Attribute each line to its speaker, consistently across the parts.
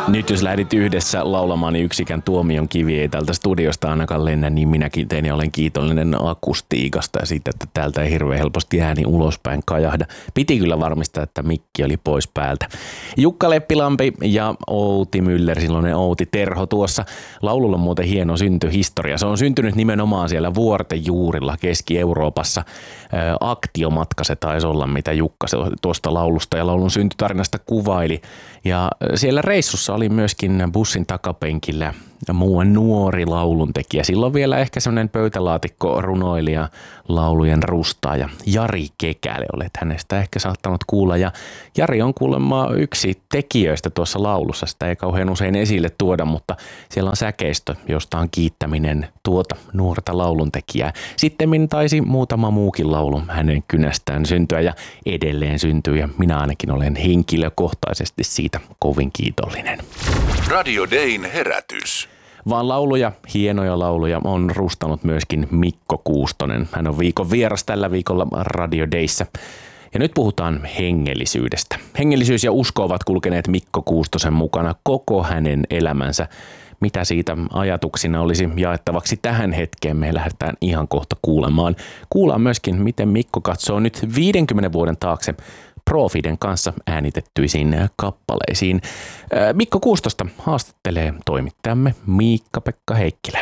Speaker 1: Nyt jos lähdit yhdessä laulamaan, niin yksikään tuomion kivi ei tältä studiosta ainakaan lennä, niin minäkin tein ja olen kiitollinen akustiikasta ja siitä, että täältä ei hirveän helposti ääni ulospäin kajahda. Piti kyllä varmistaa, että mikki oli pois päältä. Jukka Leppilampi ja Outi Müller, silloinen Outi Terho tuossa. Laululla on muuten hieno syntyhistoria. Se on syntynyt nimenomaan siellä vuorten juurilla Keski-Euroopassa. Aktiomatka se taisi olla, mitä Jukka tuosta laulusta ja laulun syntytarinasta kuvaili. Ja siellä reissussa oli myöskin bussin takapenkillä muuan nuori lauluntekijä. Silloin vielä ehkä semmoinen pöytälaatikko runoilija, laulujen rustaaja Jari Kekälä. Olet hänestä ehkä saattanut kuulla. Ja Jari on kuulemma yksi tekijöistä tuossa laulussa. Sitä ei kauhean usein esille tuoda, mutta siellä on säkeistö, josta on kiittäminen tuota nuorta lauluntekijää. Sittemmin taisi muutama muukin laulu hänen kynästään syntyä ja edelleen syntyy. Ja minä ainakin olen henkilökohtaisesti siitä kovin kiitollinen.
Speaker 2: Radio Dayn herätys.
Speaker 1: Vaan lauluja, hienoja lauluja on rustanut myöskin Mikko Kuustonen. Hän on viikon vieras tällä viikolla Radio Dayssä. Ja nyt puhutaan hengellisyydestä. Hengellisyys ja usko ovat kulkeneet Mikko Kuustosen mukana koko hänen elämänsä. Mitä siitä ajatuksina olisi jaettavaksi tähän hetkeen, me lähdetään ihan kohta kuulemaan. Kuullaan myöskin, miten Mikko katsoo nyt 50 vuoden taakse Profiden kanssa äänitettyisiin kappaleisiin. Mikko Kuustosta haastattelee toimittajamme Miikka-Pekka Heikkilä.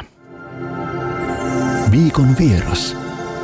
Speaker 3: Viikon vieras.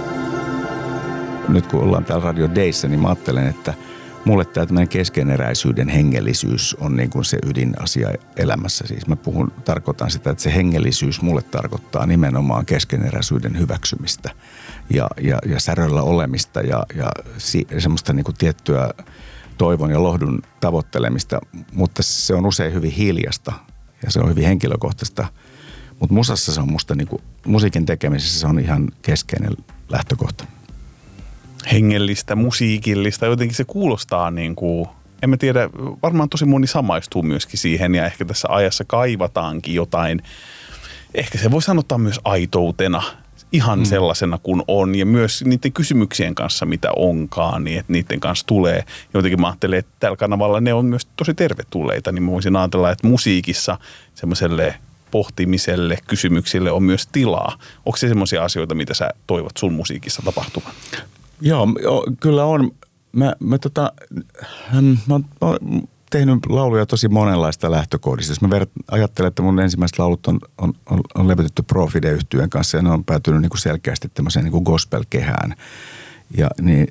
Speaker 3: Nyt kun ollaan täällä Radio Dayssä, niin mä ajattelen, että mulle tämä tämmöinen keskeneräisyyden hengellisyys on niin kuin se ydinasia elämässä. Siis mä tarkoitan sitä, että se hengellisyys mulle tarkoittaa nimenomaan keskeneräisyyden hyväksymistä ja säröllä olemista ja semmoista niin kuin tiettyä toivon ja lohdun tavoittelemista, mutta se on usein hyvin hiljasta ja se on hyvin henkilökohtaista. Mutta musassa se on musta niin kuin, musiikin tekemisessä se on ihan keskeinen lähtökohta.
Speaker 4: Hengellistä, musiikillista, jotenkin se kuulostaa niin kuin, en mä tiedä, varmaan tosi moni samaistuu myöskin siihen ja ehkä tässä ajassa kaivataankin jotain, ehkä se voi sanottaa myös aitoutena, ihan sellaisena kuin on ja myös niiden kysymyksien kanssa, mitä onkaan, niin että niiden kanssa tulee. Jotenkin mä ajattelen, että tällä kanavalla ne on myös tosi tervetulleita, niin mä voisin ajatella, että musiikissa semmoiselle pohtimiselle, kysymyksille on myös tilaa. Onko se semmoisia asioita, mitä sä toivot sun musiikissa tapahtuvan?
Speaker 3: Joo, kyllä on. Mä oon tehnyt lauluja tosi monenlaista lähtökohdista. Jos mä ajattelen, että mun ensimmäiset laulut on levytetty Profide-yhtyeen kanssa ja ne on päätynyt niin kuin selkeästi tämmöiseen niin kuin gospel-kehään. Ja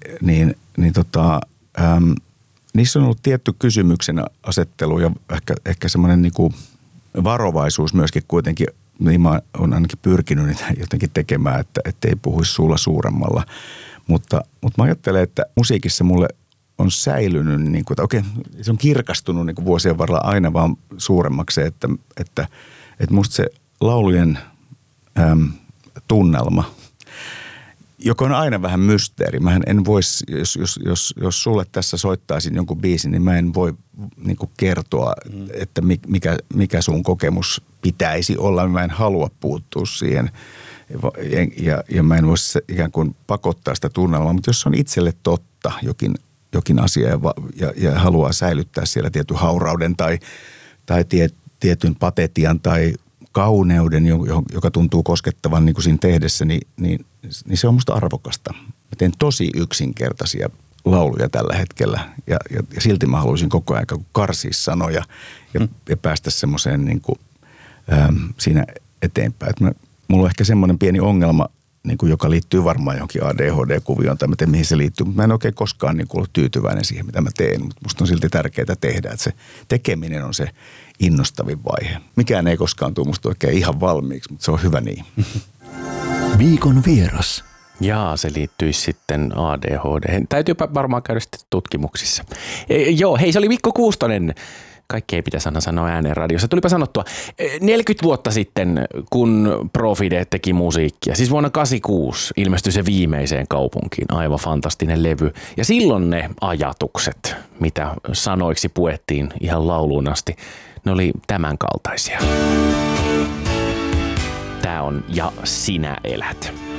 Speaker 3: niissä on ollut tietty kysymyksen asettelu ja ehkä semmoinen niin kuin varovaisuus myöskin kuitenkin, niin mä oon ainakin pyrkinyt niitä jotenkin tekemään, että ei puhuisi suulla suuremmalla. Mutta mä ajattelen, että musiikissa mulle on säilynyt, niin kuin, että okei, se on kirkastunut niin kuin vuosien varrella aina vaan suuremmaksi, että musta se laulujen tunnelma, joka on aina vähän mysteeri. Mähän en voisi, jos sulle tässä soittaisin jonkun biisin, niin mä en voi niin kuin kertoa, että mikä sun kokemus pitäisi olla. Mä en halua puuttua siihen. Ja mä en voisi ikään kuin pakottaa sitä tunnelmaa, mutta jos on itselle totta jokin asia ja haluaa säilyttää siellä tietyn haurauden tai tietyn patetian tai kauneuden, joka tuntuu koskettavan niin kuin siinä tehdessä, niin se on musta arvokasta. Mä teen tosi yksinkertaisia lauluja tällä hetkellä ja silti mä haluaisin koko ajan karsia sanoja ja päästä semmoiseen niin kuin, siinä eteenpäin. Mulla on ehkä semmoinen pieni ongelma, niin kuin, joka liittyy varmaan johonkin ADHD-kuvioon tai mä tiedän, mihin se liittyy. Mutta mä en oikein koskaan niin kuin, ollut tyytyväinen siihen, mitä mä teen. Mutta musta on silti tärkeää tehdä, että se tekeminen on se innostavin vaihe. Mikään ei koskaan tule musta oikein ihan valmiiksi, mutta se on hyvä niin.
Speaker 5: Viikon vieras.
Speaker 1: Jaa, se liittyisi sitten ADHD. Täytyypä varmaan käydä sitten tutkimuksissa. Joo, hei, se oli Mikko Kuustonen. Kaikki ei pitäisi aina sanoa ääneen radiossa. Tulipa sanottua, 40 vuotta sitten, kun Profide teki musiikkia, siis vuonna 1986 ilmestyi se Viimeiseen kaupunkiin, aivan fantastinen levy. Ja silloin ne ajatukset, mitä sanoiksi puettiin ihan lauluun asti, ne oli tämän kaltaisia. Tää on Ja sinä elät.